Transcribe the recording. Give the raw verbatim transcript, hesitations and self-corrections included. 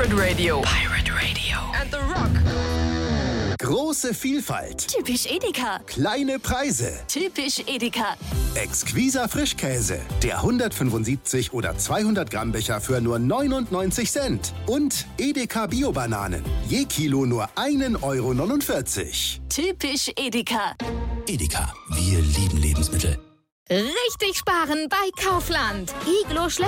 Pirate Radio. Pirate Radio. And The Rock. Große Vielfalt. Typisch Edeka. Kleine Preise. Typisch Edeka. Exquiser Frischkäse. Der hundertfünfundsiebzig oder zweihundert Gramm Becher für nur neunundneunzig Cent. Und Edeka Bio-Bananen. Je Kilo nur ein Euro neunundvierzig. Typisch Edeka. Edeka, wir lieben Lebensmittel. Richtig sparen bei Kaufland. Iglo